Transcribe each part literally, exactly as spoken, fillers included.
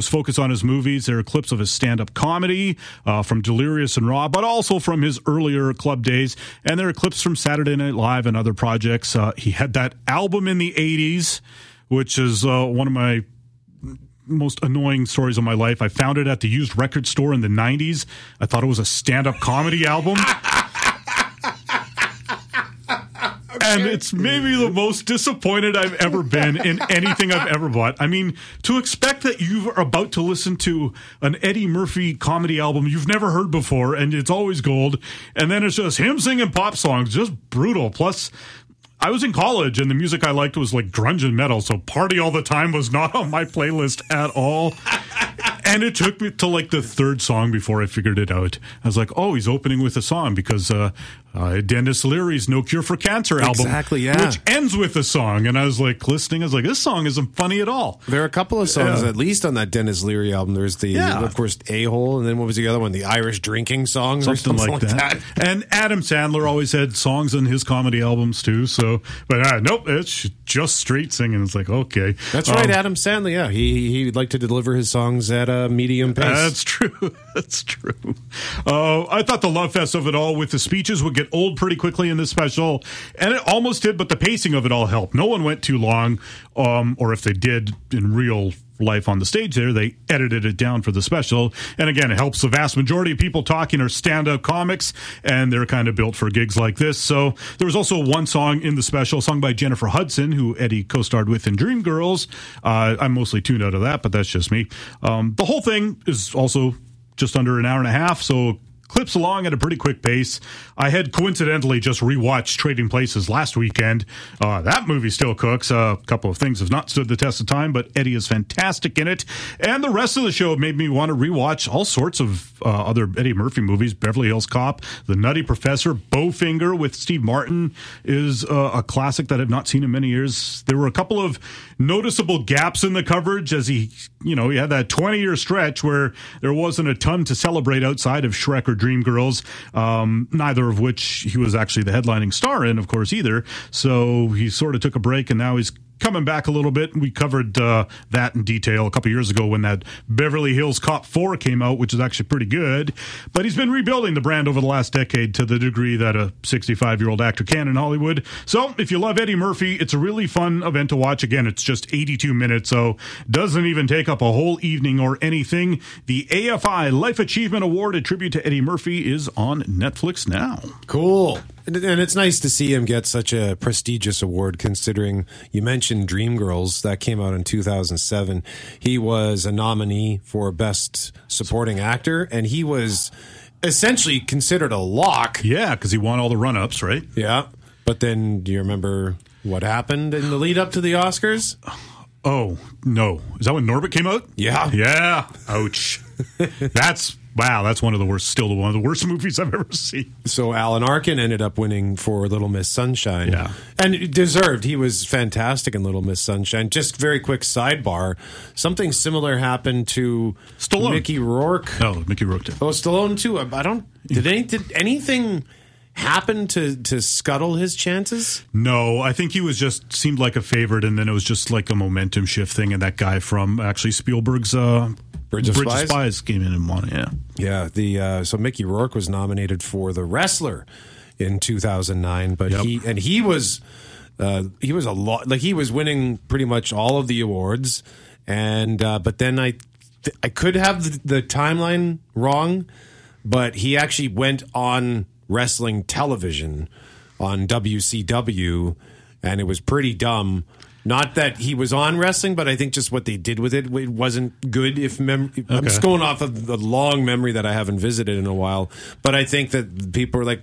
focus on his movies. There are clips of his stand-up comedy uh, from Delirious and Raw, but also from his earlier club days. And there are clips from Saturday Night Live and other projects. Uh, he had that album in the eighties, which is uh, one of my most annoying stories of my life. I found it at the used record store in the nineties. I thought it was a stand-up comedy album. And it's maybe the most disappointed I've ever been in anything I've ever bought. I mean, to expect that you are about to listen to an Eddie Murphy comedy album you've never heard before, and it's always gold, and then it's just him singing pop songs, just brutal. Plus, I was in college, and the music I liked was like grunge and metal, so Party All the Time was not on my playlist at all. And it took me to like the third song before I figured it out. I was like, oh, he's opening with a song because uh, uh, Dennis Leary's No Cure for Cancer album. Exactly, yeah. Which ends with a song. And I was like listening. I was like, this song isn't funny at all. There are a couple of songs, Yeah. at least on that Dennis Leary album. There's the, Yeah. of course, A-Hole. And then what was the other one? The Irish Drinking Song or Something, something like, like that. that. And Adam Sandler always had songs on his comedy albums too. So, but uh, nope, it's just straight singing. It's like, okay. That's right, Um, Adam Sandler. Yeah, he he'd like to deliver his songs at a medium pace. That's true. That's true. Uh, I thought the love fest of it all with the speeches would get old pretty quickly in this special, and it almost did, but the pacing of it all helped. No one went too long, um, or if they did in real life on the stage there, they edited it down for the special. And again, it helps the vast majority of people talking are stand-up comics, and they're kind of built for gigs like this. So there was also one song in the special sung by Jennifer Hudson, who Eddie co-starred with in Dreamgirls. Uh, I'm mostly tuned out of that, but that's just me. Um, the whole thing is also just under an hour and a half, so clips along at a pretty quick pace. I had coincidentally just rewatched Trading Places last weekend. Uh, that movie still cooks. Uh, a couple of things have not stood the test of time, but Eddie is fantastic in it. And the rest of the show made me want to rewatch all sorts of uh, other Eddie Murphy movies. Beverly Hills Cop, The Nutty Professor, Bowfinger with Steve Martin is uh, a classic that I've not seen in many years. There were a couple of noticeable gaps in the coverage as he, you know, he had that twenty-year stretch where there wasn't a ton to celebrate outside of Shrek or Dreamgirls, um, neither of which he was actually the headlining star in, of course, either. So he sort of took a break, and now he's coming back a little bit. We covered uh, that in detail a couple years ago when that Beverly Hills Cop four came out, which is actually pretty good. But he's been rebuilding the brand over the last decade to the degree that a sixty-five-year-old actor can in Hollywood. So if you love Eddie Murphy, it's a really fun event to watch. Again, it's just eighty-two minutes, so doesn't even take up a whole evening or anything. The A F I Life Achievement Award, a tribute to Eddie Murphy, is on Netflix now. Cool. And and it's nice to see him get such a prestigious award, considering you mentioned Dreamgirls. That came out in two thousand seven. He was a nominee for Best Supporting Actor, and he was essentially considered a lock. Yeah, because he won all the run-ups, right? Yeah. But then, do you remember what happened in the lead up to the Oscars? Oh, no. Is that when Norbit came out? Yeah. Yeah. Ouch. That's, wow, that's one of the worst, still one of the worst movies I've ever seen. So Alan Arkin ended up winning for Little Miss Sunshine. Yeah. And deserved. He was fantastic in Little Miss Sunshine. Just very quick sidebar. Something similar happened to Stallone. Mickey Rourke. Oh, Mickey Rourke did. Oh, Stallone too. I don't, did, any, did anything happen to, to scuttle his chances? No, I think he was just, seemed like a favorite, and then it was just like a momentum shift thing, and that guy from actually Spielberg's uh, Bridge of Spies? Spies came in and won it, yeah. Yeah, the uh, so Mickey Rourke was nominated for The Wrestler in two thousand nine, but Yep. he and he was uh, he was a lot like he was winning pretty much all of the awards, and uh, but then I th- I could have the, the timeline wrong, but he actually went on wrestling television on W C W, and it was pretty dumb. Not that he was on wrestling, but I think just what they did with it, it wasn't good. If mem- I'm Okay. just going off of the long memory that I haven't visited in a while, but I think that people are like,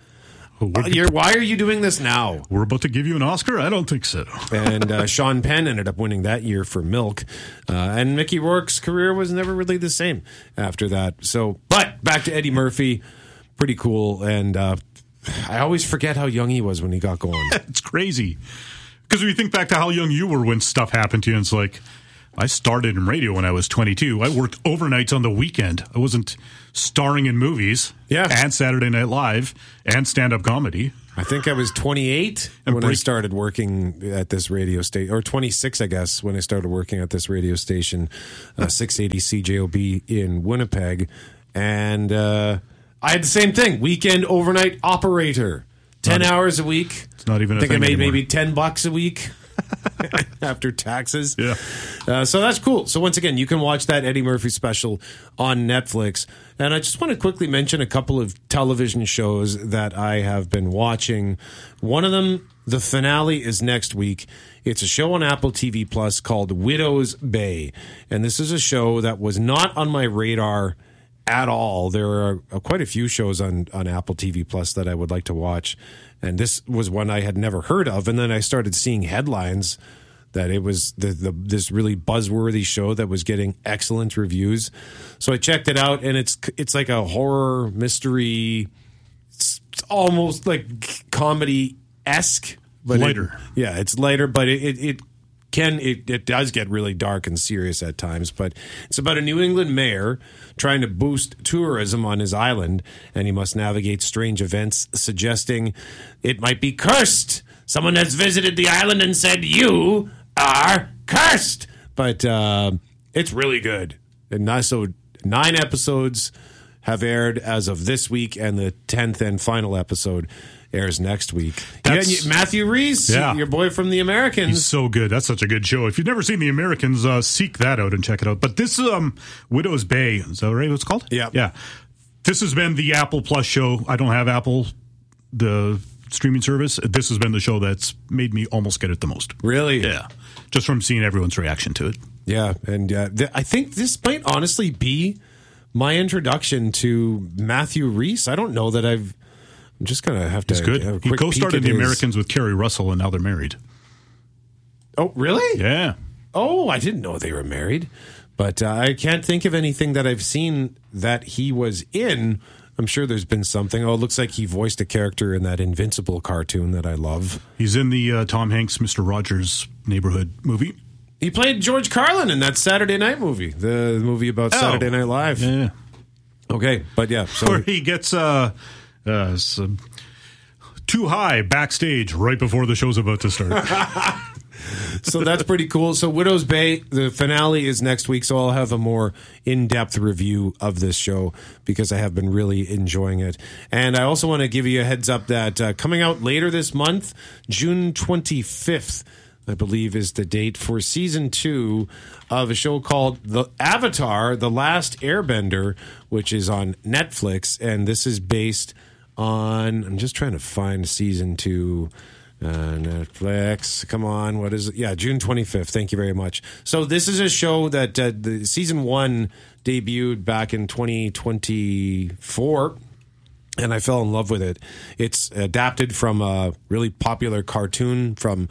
We're, You're, "Why are you doing this now?" we're about to give you an Oscar? I don't think so. And uh, Sean Penn ended up winning that year for Milk, uh, and Mickey Rourke's career was never really the same after that. So, but back to Eddie Murphy, pretty cool, and uh, I always forget how young he was when he got going. It's crazy. Because when you think back to how young you were when stuff happened to you, it's like, I started in radio when I was twenty-two. I worked overnights on the weekend. I wasn't starring in movies Yeah. and Saturday Night Live and stand-up comedy. I think I was twenty-eight And when I break- started working at this radio station, or twenty-six, I guess, when I started working at this radio station, uh, six eighty C J O B in Winnipeg. And uh, I had the same thing, weekend overnight operator, ten Not- hours a week. It's not even I a think I thing made anymore. maybe ten bucks a week after taxes. Yeah. Uh, so that's cool. So once again, you can watch that Eddie Murphy special on Netflix. And I just want to quickly mention a couple of television shows that I have been watching. One of them, the finale is next week. It's a show on Apple T V Plus called Widow's Bay. And this is a show that was not on my radar at all. There are uh, quite a few shows on, on Apple T V Plus that I would like to watch. And this was one I had never heard of. And then I started seeing headlines that it was the, the this really buzzworthy show that was getting excellent reviews. So I checked it out, and it's it's like a horror mystery. It's almost like comedy-esque. But Lighter. It, yeah, it's lighter, but it, it, it can it, it does get really dark and serious at times. But it's about a New England mayor trying to boost tourism on his island, and he must navigate strange events suggesting it might be cursed. Someone has visited the island and said, "You are cursed." But uh, it's really good. And not, so nine episodes have aired as of this week, and the tenth and final episode airs next week. That's- Yeah, and Matthew Reese, Yeah. your boy from The Americans. He's so good. That's such a good show. If you've never seen The Americans, uh, seek that out and check it out. But this um, Widow's Bay, is that right? What it's called? Yeah. Yeah. This has been the Apple Plus show. I don't have Apple, the streaming service. This has been the show that's made me almost get it the most. Really? Yeah. Just from seeing everyone's reaction to it. Yeah, and uh, th- I think this might honestly be my introduction to Matthew Reese. I don't know that I've. I'm just gonna have to. It's good. have a He quick co-started peek The at his- Americans with Kerry Russell, and now they're married. Oh, really? Yeah. Oh, I didn't know they were married. But uh, I can't think of anything that I've seen that he was in. I'm sure there's been something. Oh, it looks like he voiced a character in that Invincible cartoon that I love. He's in the uh, Tom Hanks, Mister Rogers Neighborhood movie. He played George Carlin in that Saturday Night movie, the movie about Oh. Saturday Night Live. Yeah. Okay, but yeah. So Where he gets uh, uh, some, too high backstage right before the show's about to start. So that's pretty cool. So Widow's Bay, the finale is next week, so I'll have a more in-depth review of this show because I have been really enjoying it. And I also want to give you a heads up that uh, coming out later this month, June twenty-fifth, I believe is the date for season two of a show called The Avatar, The Last Airbender, which is on Netflix. And this is based on, I'm just trying to find season two. Uh, Netflix, come on, what is it? Yeah, June twenty-fifth. Thank you very much. So this is a show that uh, the season one debuted back in twenty twenty-four. And I fell in love with it. It's adapted from a really popular cartoon from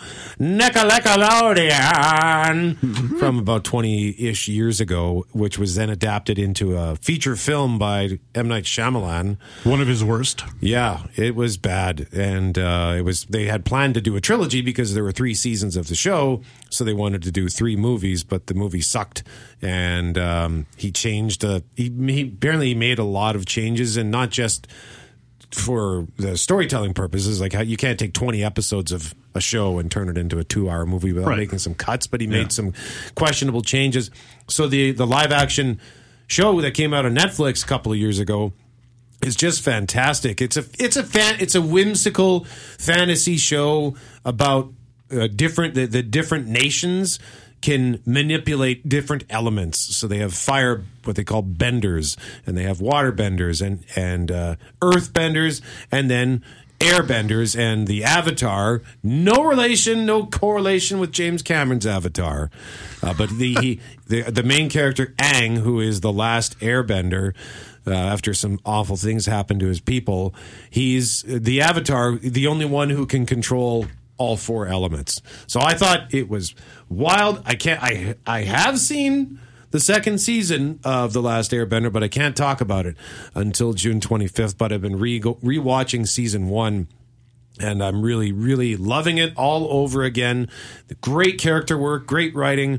Nickelodeon from about twenty-ish years ago, which was then adapted into a feature film by M. Night Shyamalan. One of his worst. Yeah, it was bad, and uh, it was. They had planned to do a trilogy because there were three seasons of the show, so they wanted to do three movies, but the movie sucked, and um, he changed. Uh, he, he apparently he made a lot of changes, and not just for the storytelling purposes. Like how you can't take twenty episodes of a show and turn it into a two-hour movie without Right. making some cuts, but he made Yeah. some questionable changes. So the the live action show that came out on Netflix a couple of years ago. It's just fantastic. It's a it's a fan it's a whimsical fantasy show about uh, different the, the different nations can manipulate different elements. So they have fire, what they call benders, and they have water benders and and uh, earth benders, and then air benders. And the Avatar, no relation, no correlation with James Cameron's Avatar, uh, but the he, the the main character Aang, who is the last airbender. Uh, after some awful things happen to his people, he's the Avatar, the only one who can control all four elements. So I thought it was wild. I can't. I I have seen the second season of The Last Airbender, but I can't talk about it until June twenty-fifth. But I've been re rewatching season one. And I'm really, really loving it all over again. Great character work, great writing.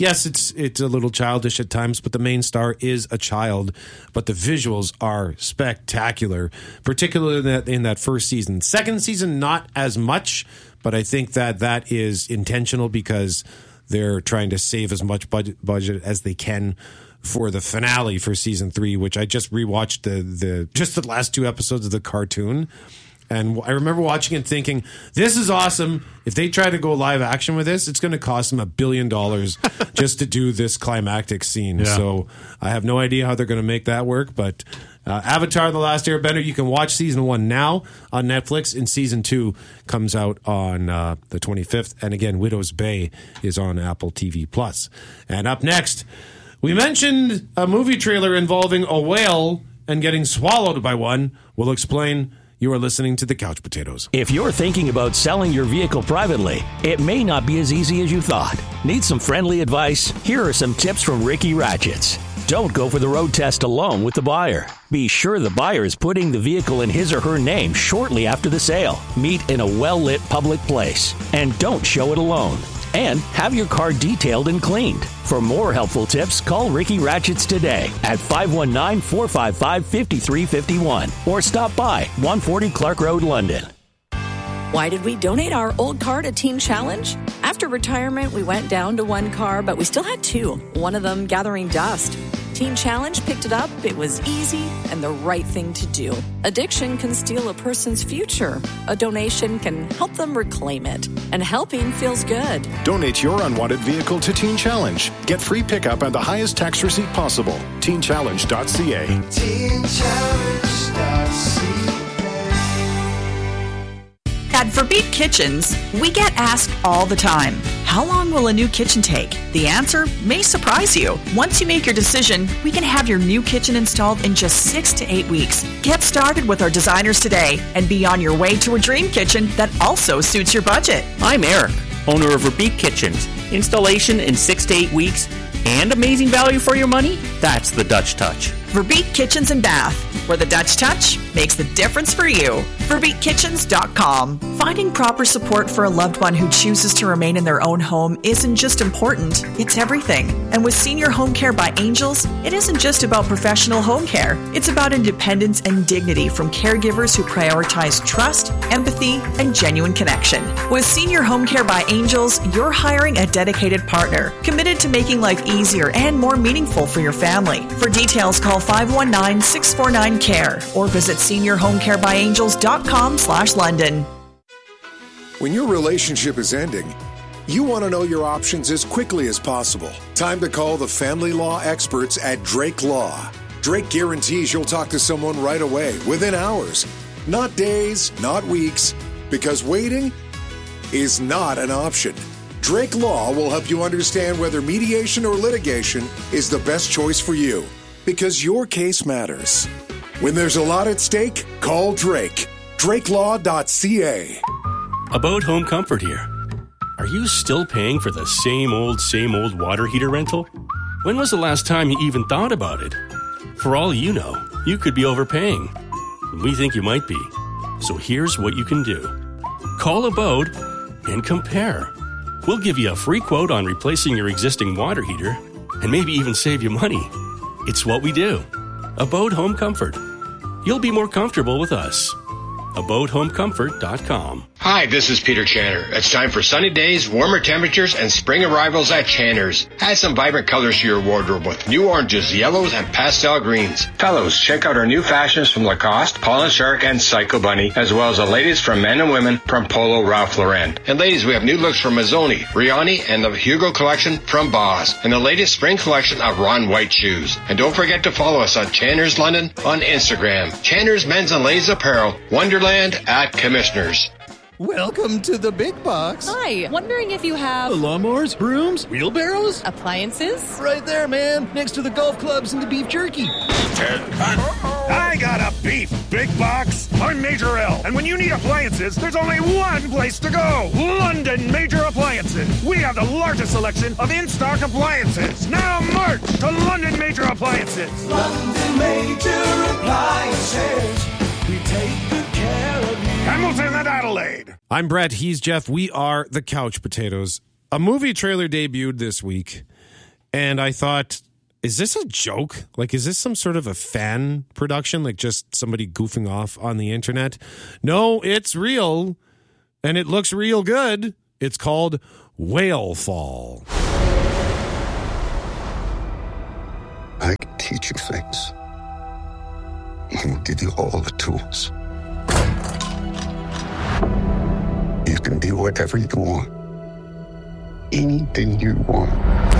yes, it's it's a little childish at times, but the main star is a child. But the visuals are spectacular, particularly in that, in that first season. Second season, not as much, but I think that that is intentional because they're trying to save as much budget, budget as they can for the finale for season three, which I just rewatched the the just the last two episodes of the cartoon. And I remember watching it thinking, this is awesome. If they try to go live action with this, it's going to cost them a billion dollars just to do this climactic scene. Yeah. So I have no idea how they're going to make that work. But uh, Avatar: The Last Airbender, you can watch season one now on Netflix, and season two comes out on uh, the twenty-fifth. And again, Widow's Bay is on Apple T V Plus. And up next, we mentioned a movie trailer involving a whale and getting swallowed by one. We'll explain. You are listening to The Couch Potatoes. If you're thinking about selling your vehicle privately, it may not be as easy as you thought. Need some friendly advice? Here are some tips from Ricky Ratchets. Don't go for the road test alone with the buyer. Be sure the buyer is putting the vehicle in his or her name shortly after the sale. Meet in a well-lit public place. And don't show it alone. And have your car detailed and cleaned. For more helpful tips, call Ricky Ratchets today at five one nine, four five five, five three five one or stop by one forty Clark Road, London. Why did we donate our old car to Teen Challenge? After retirement, we went down to one car, but we still had two, one of them gathering dust. Teen Challenge picked it up, it was easy, and the right thing to do. Addiction can steal a person's future. A donation can help them reclaim it. And helping feels good. Donate your unwanted vehicle to Teen Challenge. Get free pickup and the highest tax receipt possible. teen challenge dot c a. teen challenge dot c a. At Verbeek Kitchens, we get asked all the time, how long will a new kitchen take? The answer may surprise you. Once you make your decision, we can have your new kitchen installed in just six to eight weeks. Get started with our designers today and be on your way to a dream kitchen that also suits your budget. I'm Eric, owner of Verbeek Kitchens. Installation in six to eight weeks and amazing value for your money? That's the Dutch touch. Verbeek Kitchens and Bath, where the Dutch touch makes the difference for you. Verbeek Kitchens dot com. Finding proper support for a loved one who chooses to remain in their own home isn't just important, it's everything. And with Senior Home Care by Angels, it isn't just about professional home care. It's about independence and dignity from caregivers who prioritize trust, empathy, and genuine connection. With Senior Home Care by Angels, you're hiring a dedicated partner, committed to making life easier and more meaningful for your family. For details, call five one nine, six four nine, C A R E or visit senior home care by angels dot com slash London. When your relationship is ending, you want to know your options as quickly as possible. Time to call the family law experts at Drake Law. Drake guarantees you'll talk to someone right away, within hours. Not days, not weeks, because waiting is not an option. Drake Law will help you understand whether mediation or litigation is the best choice for you, because your case matters. When there's a lot at stake, call Drake. drake law dot c a. About Home Comfort here. Are you still paying for the same old, same old water heater rental? When was the last time you even thought about it? For all you know, you could be overpaying. We think you might be. So here's what you can do. Call Abode and compare. We'll give you a free quote on replacing your existing water heater and maybe even save you money. It's what we do. Abode Home Comfort. You'll be more comfortable with us. abode home comfort dot com. Hi, this is Peter Channer. It's time for sunny days, warmer temperatures, and spring arrivals at Channer's. Add some vibrant colors to your wardrobe with new oranges, yellows, and pastel greens. Fellows, check out our new fashions from Lacoste, Paul and Shark, and Psycho Bunny, as well as the latest from men and women from Polo Ralph Lauren. And ladies, we have new looks from Mazzoni, Riani, and the Hugo collection from Boss, and the latest spring collection of Ron White shoes. And don't forget to follow us on Channer's London on Instagram. Channer's Men's and Ladies Apparel, Wonderland at Commissioners. Welcome to the big box. Hi, wondering if you have... lawnmowers, brooms, wheelbarrows? Appliances? Right there, man, next to the golf clubs and the beef jerky. I got a beef big box. I'm Major L, and when you need appliances, there's only one place to go. London Major Appliances. We have the largest selection of in-stock appliances. Now march to London Major Appliances. London Major Appliances. We take good care of you. Hamilton and Adelaide. I'm Brett. He's Jeff. We are the Couch Potatoes. A movie trailer debuted this week, And I thought, is this a joke? Like, is this some sort of a fan production? Like just somebody goofing off on the internet? No, it's real. And it looks real good. It's called Whale Fall. I can teach you things. I will give you all the tools. You can be whatever you want. Anything you want.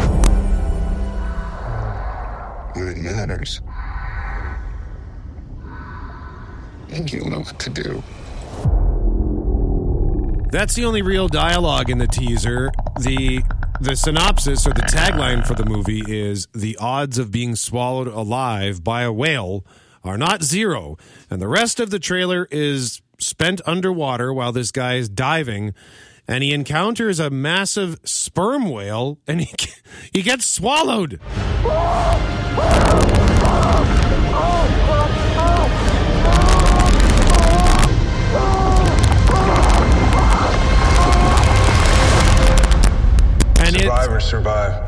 When it matters, you'll know what to do. That's the only real dialogue in the teaser. The the synopsis or the tagline for the movie is the odds of being swallowed alive by a whale are not zero. And the rest of the trailer is spent underwater while this guy is diving, and he encounters a massive sperm whale, and he he gets swallowed. And Survivors survive.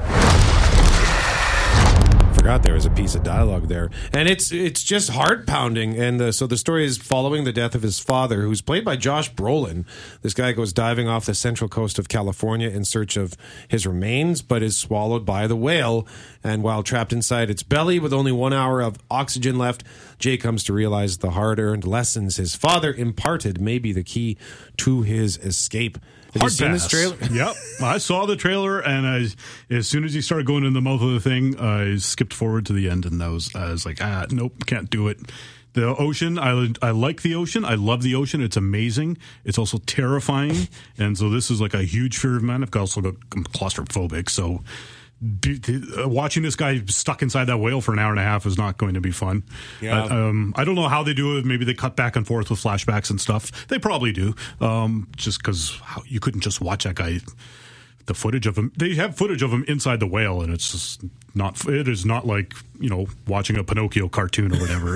Forgot there was a piece of dialogue there, and it's it's just heart pounding. And uh, so the story is following the death of his father, who's played by Josh Brolin. This guy goes diving off the central coast of California in search of his remains, but is swallowed by the whale. And while trapped inside its belly with only one hour of oxygen left, Jay comes to realize the hard-earned lessons his father imparted may be the key to his escape. Have Hard you seen pass. this trailer? Yep. I saw the trailer, and I, as soon as he started going in the mouth of the thing, I skipped forward to the end, and I was, I was like, ah, nope, can't do it. The ocean, I, I like the ocean. I love the ocean. It's amazing. It's also terrifying. And so this is like a huge fear of mine. I've also got, I'm claustrophobic, so be, uh, watching this guy stuck inside that whale for an hour and a half is not going to be fun. Yeah. Uh, um, I don't know how they do it. Maybe they cut back and forth with flashbacks and stuff. They probably do. Um, just because you couldn't just watch that guy. The footage of him, they have footage of him inside the whale, and it's just not, it is not like, you know, watching a Pinocchio cartoon or whatever.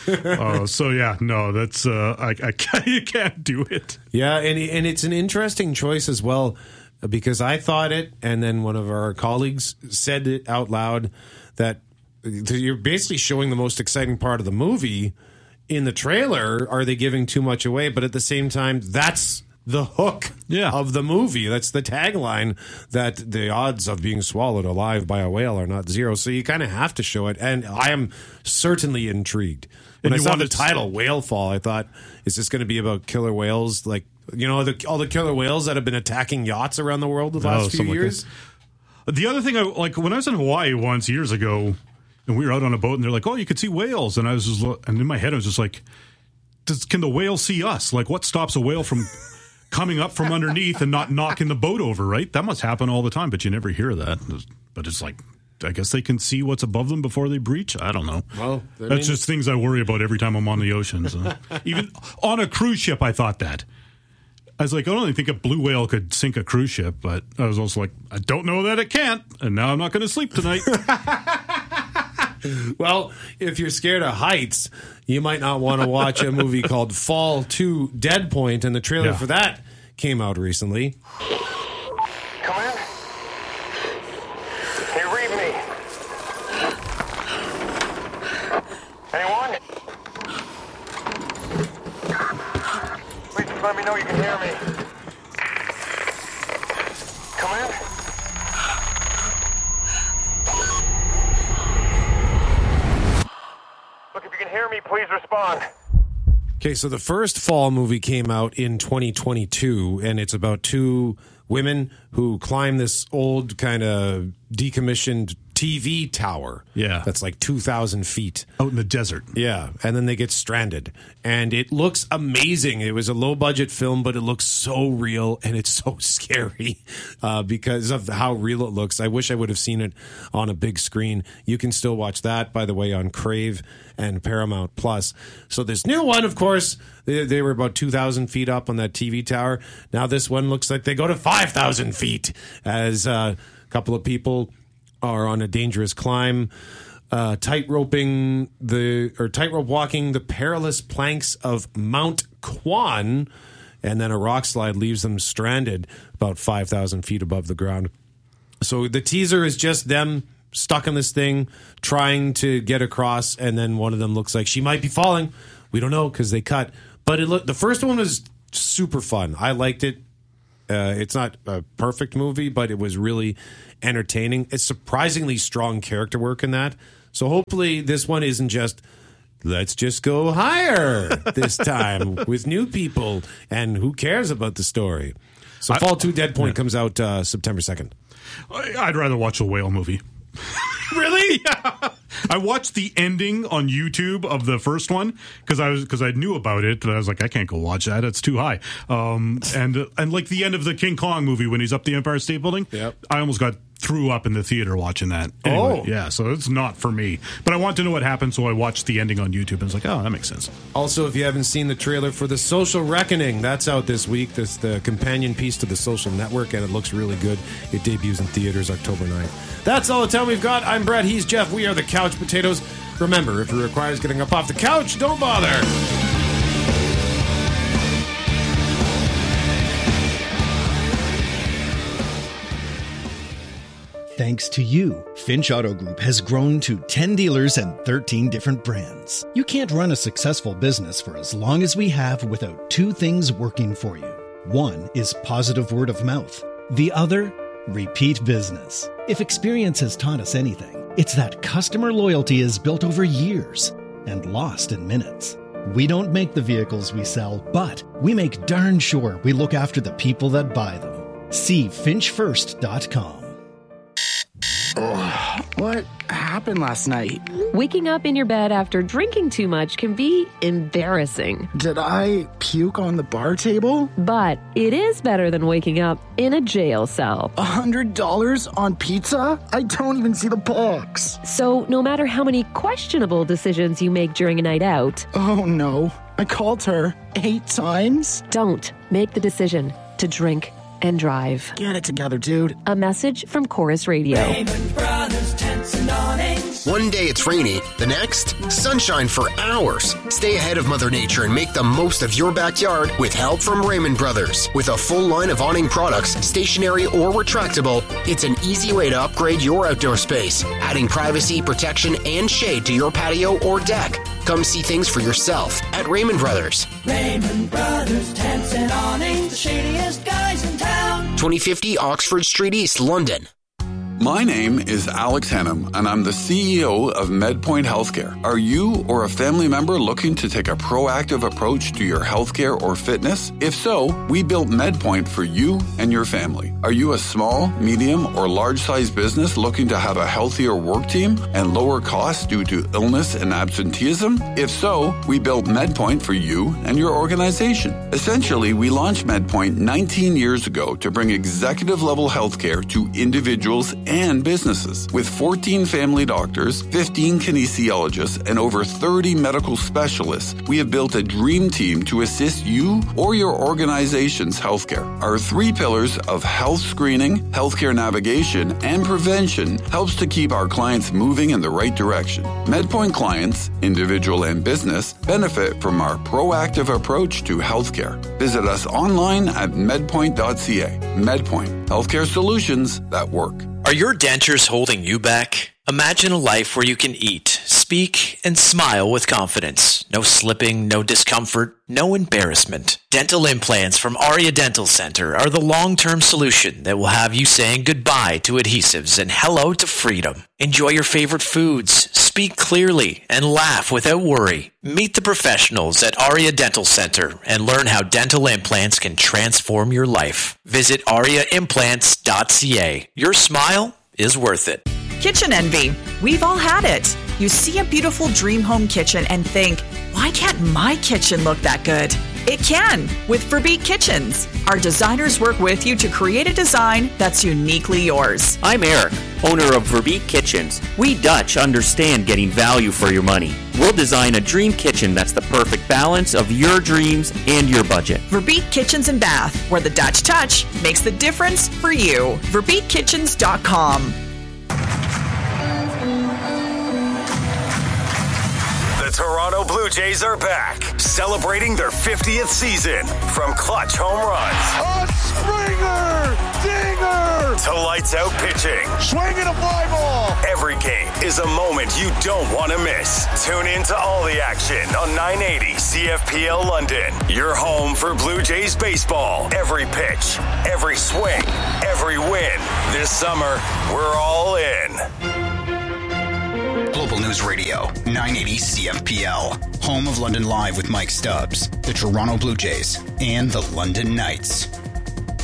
uh, so yeah, no, that's, uh, I, I can't, you can't do it. Yeah, and and it's an interesting choice as well, because I thought it, and then one of our colleagues said it out loud, that you're basically showing the most exciting part of the movie in the trailer. Are they giving too much away? But at the same time, that's the hook yeah. of the movie. That's the tagline, that the odds of being swallowed alive by a whale are not zero. So you kind of have to show it. And I am certainly intrigued. When And I you saw the wanted to- title, Whale Fall, I thought, is this going to be about killer whales? Like, you know, the, all the killer whales that have been attacking yachts around the world the Oh, last few something like years? that. The other thing, I like when I was in Hawaii once years ago, and we were out on a boat, and they're like, "Oh, you could see whales," and I was just, and in my head, I was just like, Does, "Can the whale see us? Like, what stops a whale from coming up from underneath and not knocking the boat over? Right? That must happen all the time, but you never hear that. But it's like, I guess they can see what's above them before they breach. I don't know. Well, I that's mean- just things I worry about every time I'm on the ocean. So. Even on a cruise ship, I thought that. I was like, I don't even think a blue whale could sink a cruise ship, but I was also like, I don't know that it can't, and now I'm not going to sleep tonight. Well, if you're scared of heights, you might not want to watch a movie called Fall to Dead Point, and the trailer Yeah. for that came out recently. Come in. Can you read me? Anyone? Please just let me know you can hear me. Come in. Look, if you can hear me, please respond. Okay, so the first Fall movie came out in twenty twenty-two, and it's about two women who climb this old kind of decommissioned T V tower. Yeah. That's like two thousand feet. Out in the desert. Yeah, and then they get stranded. And it looks amazing. It was a low-budget film, but it looks so real, and it's so scary uh, because of how real it looks. I wish I would have seen it on a big screen. You can still watch that, by the way, on Crave and Paramount Plus. So this new one, of course, they, they were about two thousand feet up on that T V tower. Now this one looks like they go to five thousand feet as uh, a couple of people are on a dangerous climb, uh, tightroping the or tightrope walking the perilous planks of Mount Kwan, and then a rock slide leaves them stranded about five thousand feet above the ground. So the teaser is just them stuck in this thing, trying to get across, and then one of them looks like she might be falling. We don't know because they cut. But it looked, the first one was super fun. I liked it. Uh, it's not a perfect movie, but it was really entertaining. It's surprisingly strong character work in that. So hopefully this one isn't just, let's just go higher this time with new people, and who cares about the story. So Fall two Dead Point yeah. comes out uh, September second. I'd rather watch a whale movie. Really? Yeah. I watched the ending on YouTube of the first one because I was because I knew about it. And I was like, I can't go watch that; it's too high. Um, and uh, and like the end of the King Kong movie when he's up the Empire State Building. Yep. I almost got threw up in the theater watching that. Anyway, oh, yeah. So it's not for me. But I want to know what happened, so I watched the ending on YouTube and I was like, oh, that makes sense. Also, if you haven't seen the trailer for The Social Reckoning, that's out this week. That's the companion piece to The Social Network, and it looks really good. It debuts in theaters October ninth. That's all the time we've got. I'm Brett. He's Jeff. We are the Couch Potatoes. Remember, if it requires getting up off the couch, don't bother. Thanks to you, Finch Auto Group has grown to ten dealers and thirteen different brands. You can't run a successful business for as long as we have without two things working for you. One is positive word of mouth. The other, repeat business. If experience has taught us anything, it's that customer loyalty is built over years and lost in minutes. We don't make the vehicles we sell, but we make darn sure we look after the people that buy them. See finch first dot com. Oh, what happened last night? Waking up in your bed after drinking too much can be embarrassing. Did I puke on the bar table? But it is better than waking up in a jail cell. A hundred dollars on pizza? I don't even see the box. So no matter how many questionable decisions you make during a night out... Oh no, I called her eight times? Don't make the decision to drink and drive. Get it together, dude. A message from Chorus Radio. Raymond Brothers, tents and awnings. One day it's rainy, the next, sunshine for hours. Stay ahead of Mother Nature and make the most of your backyard with help from Raymond Brothers. With a full line of awning products, stationary or retractable, it's an easy way to upgrade your outdoor space, adding privacy, protection, and shade to your patio or deck. Come see things for yourself at Raymond Brothers. Raymond Brothers, tents and awnings, the shadiest guys in town. twenty fifty Oxford Street East, London. My name is Alex Hannum, and I'm the C E O of MedPoint Healthcare. Are you or a family member looking to take a proactive approach to your healthcare or fitness? If so, we built MedPoint for you and your family. Are you a small, medium, or large-sized business looking to have a healthier work team and lower costs due to illness and absenteeism? If so, we built MedPoint for you and your organization. Essentially, we launched MedPoint nineteen years ago to bring executive-level healthcare to individuals and businesses. With fourteen family doctors, fifteen kinesiologists, and over thirty medical specialists, we have built a dream team to assist you or your organization's healthcare. Our three pillars of health screening, healthcare navigation, and prevention helps to keep our clients moving in the right direction. MedPoint clients, individual and business, benefit from our proactive approach to healthcare. Visit us online at medpoint dot c a. MedPoint, healthcare solutions that work. Are your dentures holding you back? Imagine a life where you can eat, speak, and smile with confidence. No slipping, no discomfort, no embarrassment. Dental implants from Aria Dental Center are the long-term solution that will have you saying goodbye to adhesives and hello to freedom. Enjoy your favorite foods, speak clearly, and laugh without worry. Meet the professionals at Aria Dental Center and learn how dental implants can transform your life. Visit aria implants dot c a. Your smile is worth it. Kitchen envy. We've all had it. You see a beautiful dream home kitchen and think, why can't my kitchen look that good? It can with Verbeek Kitchens. Our designers work with you to create a design that's uniquely yours. I'm Eric, owner of Verbeek Kitchens. We Dutch understand getting value for your money. We'll design a dream kitchen that's the perfect balance of your dreams and your budget. Verbeek Kitchens and Bath, where the Dutch touch makes the difference for you. verbeek kitchens dot com. The Toronto Blue Jays are back, celebrating their fiftieth season. From clutch home runs, A Springer! Dinger! to lights out pitching. Swinging a fly ball! Every game is a moment you don't want to miss. Tune in to all the action on nine eighty C F P L London. Your home for Blue Jays baseball. Every pitch, every swing, every win. This summer, we're all in. Global News Radio, nine eighty C F P L. Home of London Live with Mike Stubbs, the Toronto Blue Jays, and the London Knights.